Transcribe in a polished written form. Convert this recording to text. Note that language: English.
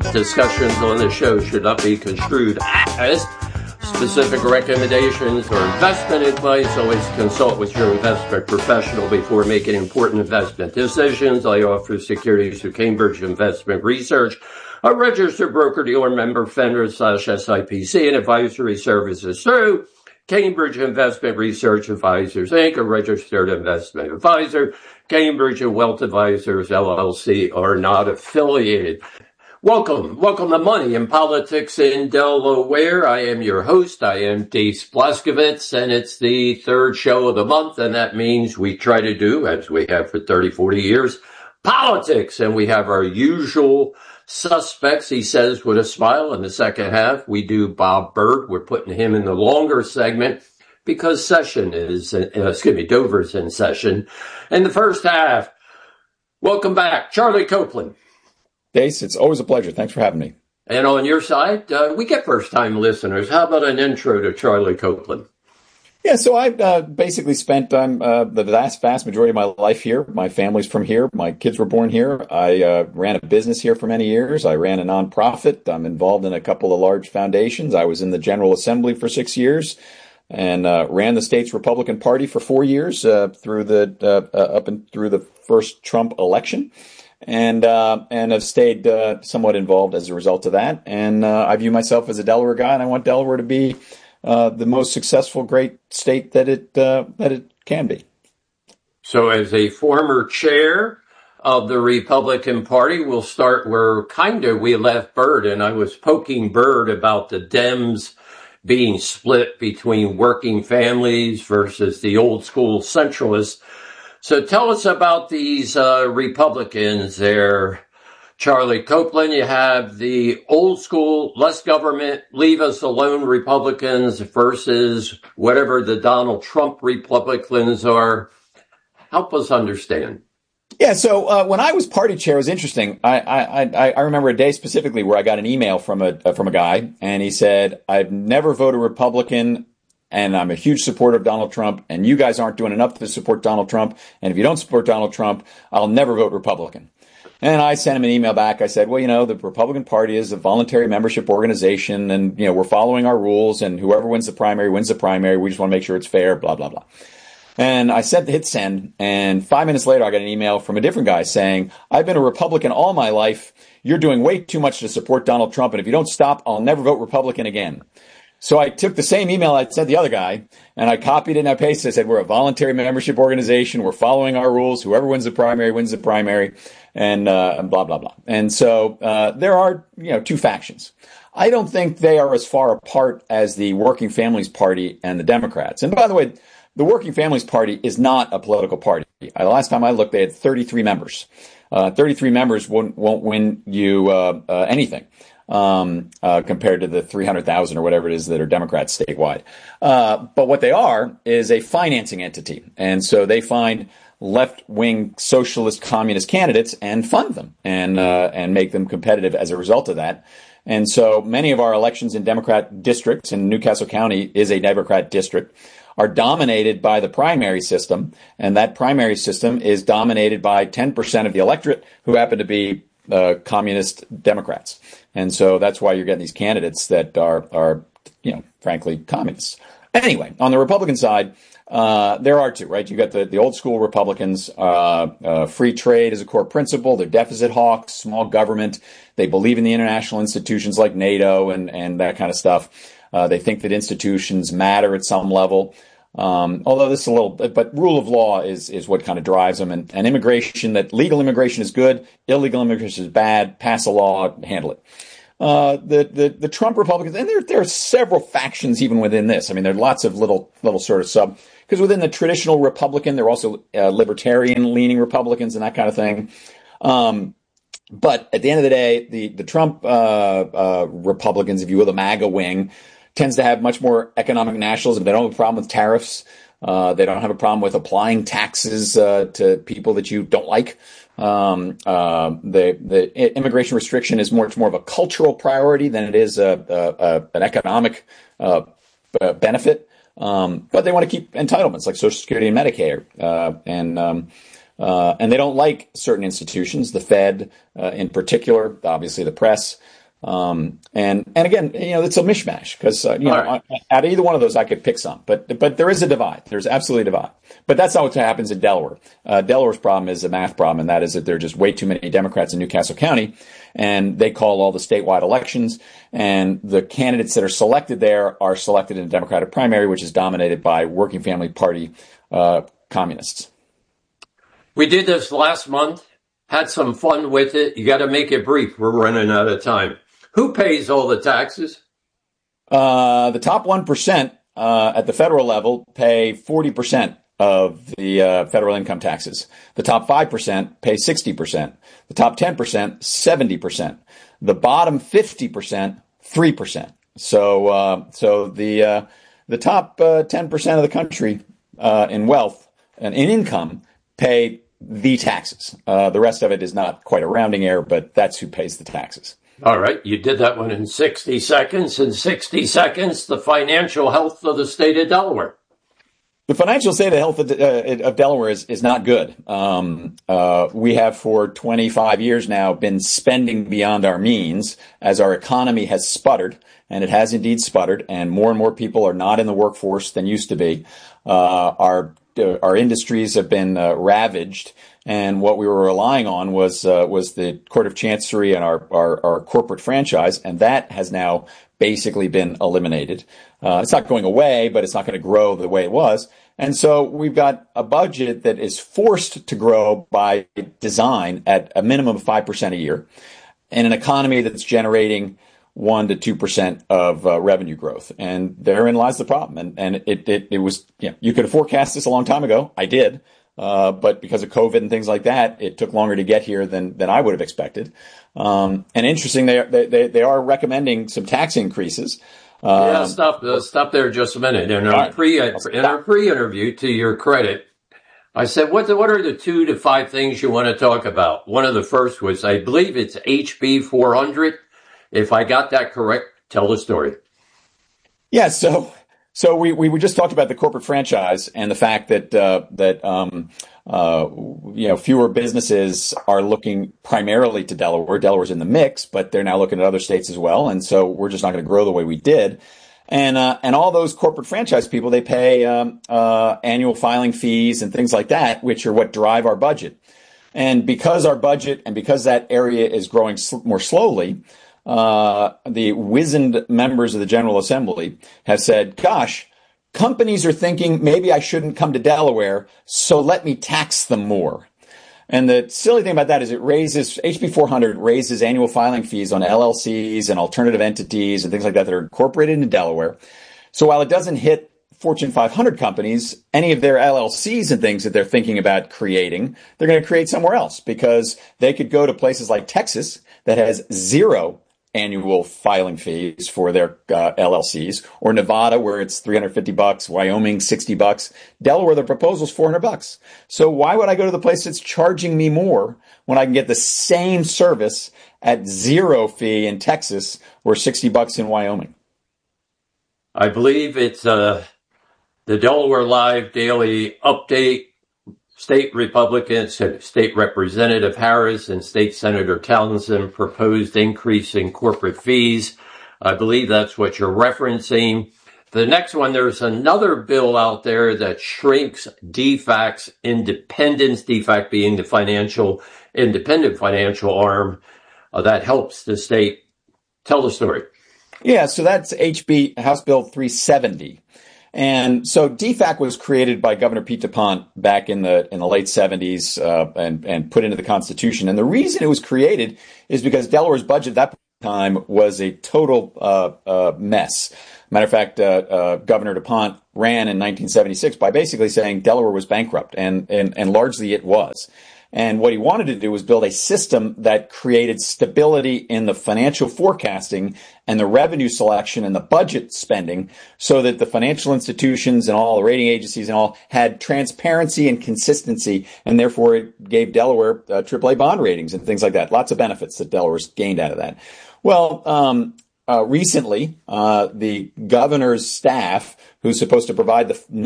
Discussions on the show should not be construed as specific recommendations or investment advice. Always consult with your investment professional before making important investment decisions. I offer securities through Cambridge Investment Research, a registered broker-dealer member, FINRA/SIPC, and advisory services through Cambridge Investment Research Advisors, Inc., a registered investment advisor. Cambridge and Wealth Advisors, LLC, are not affiliated. Welcome to Money and Politics in Delaware. I am your host. I am Dave Splaskovitz, and it's the third show of the month, and that means we try to do, as we have for 30, 40 years, politics, and we have our usual suspects, he says with a smile. In the second half, we do Bob Byrd. We're putting him in the longer segment because Dover's in session. In the first half, welcome back, Charlie Copeland. Dace, it's always a pleasure. Thanks for having me. And on your side, we get first-time listeners. How about an intro to Charlie Copeland? Yeah, so I basically spent the vast majority of my life here. My family's from here. My kids were born here. I ran a business here for many years. I ran a nonprofit. I'm involved in a couple of large foundations. I was in the General Assembly for 6 years and ran the state's Republican Party for 4 years through the first Trump election. And have stayed somewhat involved as a result of that. And I view myself as a Delaware guy, and I want Delaware to be the most successful, great state that it can be. So, as a former chair of the Republican Party, we'll start where we left Byrd, and I was poking Byrd about the Dems being split between working families versus the old school centralists. So tell us about these Republicans there, Charlie Copeland. You have the old school, less government, leave us alone Republicans versus whatever the Donald Trump Republicans are. Help us understand. Yeah, so when I was party chair, it was interesting. I remember a day specifically where I got an email from a guy, and he said, "I've never voted Republican, and I'm a huge supporter of Donald Trump, and you guys aren't doing enough to support Donald Trump. And if you don't support Donald Trump, I'll never vote Republican." And I sent him an email back. I said, well, the Republican Party is a voluntary membership organization, and, we're following our rules, and whoever wins the primary wins the primary. We just want to make sure it's fair, blah, blah, blah. And I said hit send, and 5 minutes later, I got an email from a different guy saying, "I've been a Republican all my life. You're doing way too much to support Donald Trump, and if you don't stop, I'll never vote Republican again." So I took the same email I sent the other guy, and I copied it and I pasted it. I said, "We're a voluntary membership organization. We're following our rules. Whoever wins the primary wins the primary," and blah, blah, blah. And so there are, two factions. I don't think they are as far apart as the Working Families Party and the Democrats. And by the way, the Working Families Party is not a political party. The last time I looked, they had 33 members. 33 members won't win you anything. Compared to the 300,000 or whatever it is that are Democrats statewide. But what they are is a financing entity. And so they find left-wing socialist communist candidates and fund them and make them competitive as a result of that. And so many of our elections in Democrat districts, and Newcastle County is a Democrat district, are dominated by the primary system. And that primary system is dominated by 10% of the electorate who happen to be communist Democrats. And so that's why you're getting these candidates that are frankly, communists. Anyway, on the Republican side, there are two, right? You got the old school Republicans, free trade is a core principle. They're deficit hawks, small government. They believe in the international institutions like NATO and that kind of stuff. They think that institutions matter at some level. Although this is a little bit, but rule of law is what kind of drives them, and immigration, that legal immigration is good, illegal immigration is bad, pass a law, handle it. The Trump Republicans, and there are several factions even within this. I mean, there are lots of little sort of because within the traditional Republican, there are also libertarian leaning Republicans and that kind of thing. But at the end of the day, the Trump Republicans, if you will, the MAGA wing, tends to have much more economic nationalism. They don't have a problem with tariffs. They don't have a problem with applying taxes to people that you don't like. The immigration restriction is much more of a cultural priority than it is an economic benefit. But they want to keep entitlements like Social Security and Medicare, and they don't like certain institutions, the Fed in particular, obviously the press. And again, it's a mishmash because, Right. out of either one of those, I could pick some, but there is a divide. There's absolutely a divide, but that's not what happens in Delaware. Delaware's problem is a math problem, and that is that there are just way too many Democrats in Newcastle County, and they call all the statewide elections, and the candidates that are selected there are selected in a Democratic primary, which is dominated by Working Family Party, communists. We did this last month, had some fun with it. You got to make it brief. We're running out of time. Who pays all the taxes? The top 1% at the federal level pay 40% of the federal income taxes. The top 5% pay 60%. The top 10%, 70%. The bottom 50%, 3%. So the top 10% of the country in wealth and in income pay the taxes. The rest of it is not quite a rounding error, but that's who pays the taxes. All right. You did that one in 60 seconds. In 60 seconds, the financial health of the state of Delaware. The financial state of health of Delaware is not good. We have for 25 years now been spending beyond our means as our economy has sputtered, and it has indeed sputtered, and more people are not in the workforce than used to be. Our industries have been ravaged, and what we were relying on was the Court of Chancery and our corporate franchise, and that has now basically been eliminated. It's not going away, but it's not going to grow the way it was. And so we've got a budget that is forced to grow by design at a minimum of 5% a year, in an economy that's generating 1 to 2% of revenue growth. And therein lies the problem. And it was, you could have forecast this a long time ago. I did. But because of COVID and things like that, it took longer to get here than I would have expected. And interesting, they are recommending some tax increases. Stop there just a minute. In our pre-interview, to your credit, I said, what are the 2 to 5 things you want to talk about? One of the first was, I believe it's HB 400. If I got that correct, tell the story. Yeah, so we just talked about the corporate franchise and the fact that fewer businesses are looking primarily to Delaware. Delaware's in the mix, but they're now looking at other states as well, and so we're just not going to grow the way we did. And all those corporate franchise people, they pay annual filing fees and things like that, which are what drive our budget. And because our budget and because that area is growing more slowly, the wizened members of the General Assembly have said, gosh, companies are thinking maybe I shouldn't come to Delaware, so let me tax them more. And the silly thing about that is HB 400 raises annual filing fees on LLCs and alternative entities and things like that are incorporated in Delaware. So while it doesn't hit Fortune 500 companies, any of their LLCs and things that they're thinking about creating, they're going to create somewhere else because they could go to places like Texas that has zero annual filing fees for their LLCs, or Nevada where it's $350, Wyoming $60, Delaware the proposal's $400. So why would I go to the place that's charging me more when I can get the same service at zero fee in Texas or $60 in Wyoming? I believe it's the Delaware Live Daily Update. State Republicans, State Representative Harris and State Senator Townsend proposed increase in corporate fees. I believe that's what you're referencing. The next one, there's another bill out there that shrinks DFAC's independence, DFAC being the independent financial arm that helps the state. Tell the story. Yeah, so that's House Bill 370. And so DFAC was created by Governor Pete DuPont back in the late 70s and put into the Constitution. And the reason it was created is because Delaware's budget at that time was a total mess. Matter of fact, Governor DuPont ran in 1976 by basically saying Delaware was bankrupt, and largely it was. And what he wanted to do was build a system that created stability in the financial forecasting and the revenue selection and the budget spending so that the financial institutions and all the rating agencies and all had transparency and consistency. And therefore it gave Delaware AAA bond ratings and things like that. Lots of benefits that Delaware's gained out of that. Well, recently, the governor's staff, who's supposed to provide the